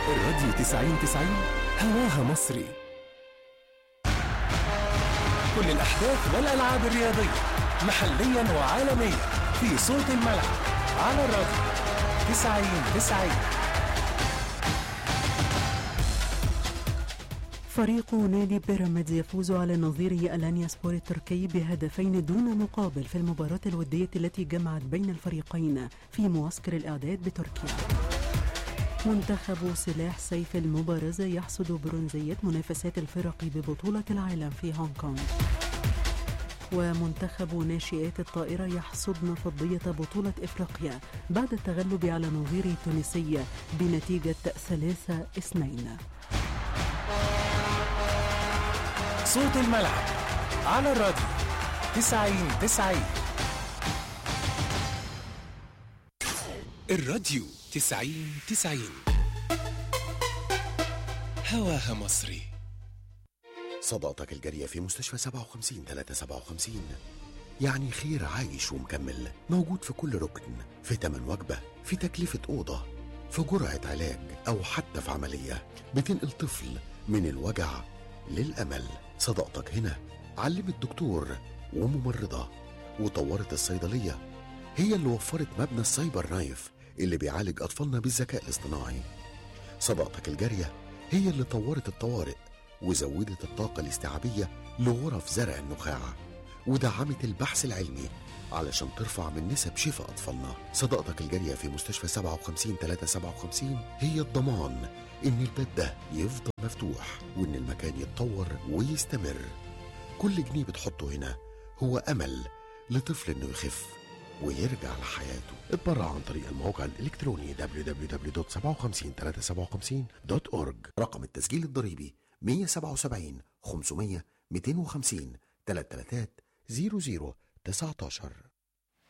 الراديو 90-90 هواها مصري. كل الأحداث والألعاب الرياضية محليا وعالميا في صوت الملعب على الراديو 90-90. فريق نادي بيراميدز يفوز على نظيره الانياسبور التركي بهدفين دون مقابل في المباراة الودية التي جمعت بين الفريقين في معسكر الإعداد بتركيا. منتخب سلاح سيف المبارزة يحصد برونزية منافسات الفرق ببطولة العالم في هونغ كونغ. ومنتخب ناشئات الطائرة يحصدن فضية بطولة إفريقيا بعد التغلب على نظيره التونسي بنتيجة 3-2. صوت الملعب على الراديو 90-90. الراديو 90-90 هواها مصري. صداقتك الجارية في مستشفى 57-357 يعني خير عايش ومكمل، موجود في كل ركن، في تمن وجبة، في تكلفة أوضة، في جرعة علاج، أو حتى في عملية بتنقل طفل من الوجع للأمل. صداقتك هنا علمت دكتور وممرضة وطورت الصيدلية، هي اللي وفرت مبنى السايبر نايف اللي بيعالج أطفالنا بالذكاء الاصطناعي. صداقتك الجارية هي اللي طورت الطوارئ وزودت الطاقة الاستيعابية لغرف زرع النخاع ودعمت البحث العلمي علشان ترفع من نسب شفاء أطفالنا. صداقتك الجارية في مستشفى 57-357 هي الضمان إن الباب ده يفضل مفتوح وإن المكان يتطور ويستمر. كل جنيه بتحطه هنا هو أمل لطفل إنه يخف ويرجع لحياته. اتبرع عن طريق الموقع الإلكتروني www.57357.org. رقم التسجيل الضريبي 177 500 250 333 00 19.